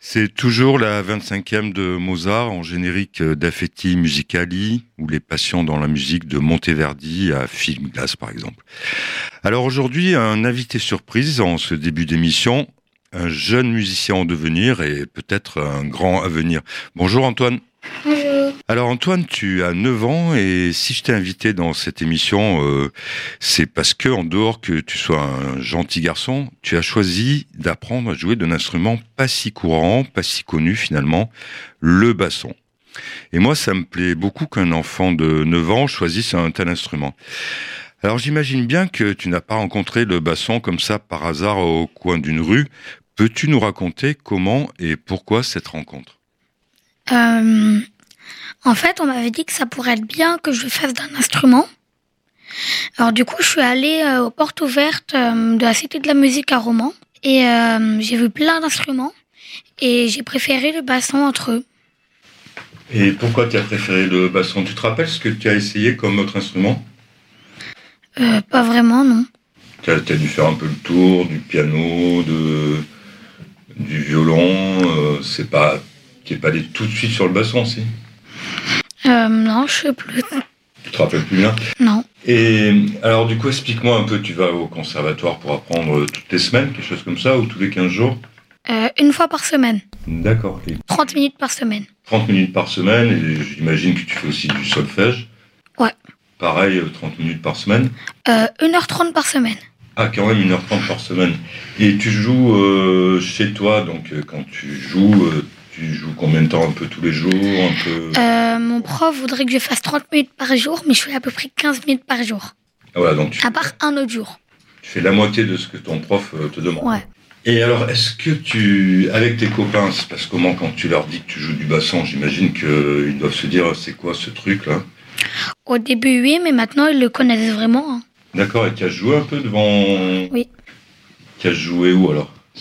C'est toujours la 25e de Mozart en générique d'Affetti Musicali ou Les Passions dans la musique de Monteverdi à Philippe Glass par exemple. Alors aujourd'hui, un invité surprise en ce début d'émission, un jeune musicien en devenir et peut-être un grand avenir. Bonjour Antoine. Bonjour. Alors Antoine, tu as 9 ans et si je t'ai invité dans cette émission, c'est parce que, en dehors que tu sois un gentil garçon, tu as choisi d'apprendre à jouer d'un instrument pas si courant, pas si connu finalement, le basson. Et moi, ça me plaît beaucoup qu'un enfant de 9 ans choisisse un tel instrument. Alors j'imagine bien que tu n'as pas rencontré le basson comme ça par hasard au coin d'une rue. Peux-tu nous raconter comment et pourquoi cette rencontre ? En fait, on m'avait dit que ça pourrait être bien que je fasse d'un instrument. Alors du coup, je suis allée aux portes ouvertes de la Cité de la Musique à Romans. Et j'ai vu plein d'instruments. Et j'ai préféré le basson entre eux. Et pourquoi tu as préféré le basson ? Tu te rappelles ce que tu as essayé comme autre instrument ? Pas vraiment, non. Tu as dû faire un peu le tour du piano, du violon. Tu n'es pas allé tout de suite sur le basson, si ? Non, je sais plus. Tu te rappelles plus bien ? Non. Et alors du coup, explique-moi un peu, tu vas au conservatoire pour apprendre toutes les semaines, quelque chose comme ça, ou tous les 15 jours ? Une fois par semaine. D'accord. Et 30 minutes par semaine. 30 minutes par semaine, et j'imagine que tu fais aussi du solfège. Ouais. Pareil, 30 minutes par semaine. 1h30 par semaine. Ah, quand même 1h30 par semaine. Et tu joues chez toi, donc quand tu joues combien de temps ? Un peu tous les jours, un peu... Mon prof voudrait que je fasse 30 minutes par jour, mais je fais à peu près 15 minutes par jour. Ah, voilà, donc À part un autre jour. tu fais la moitié de ce que ton prof te demande. Ouais. Et alors, est-ce que avec tes copains, ça se passe comment quand tu leur dis que tu joues du basson ? J'imagine qu'ils doivent se dire, c'est quoi ce truc-là ? Au début, oui, mais maintenant, ils le connaissent vraiment. Hein. D'accord, et tu as joué un peu devant... Oui. Tu as joué où alors ?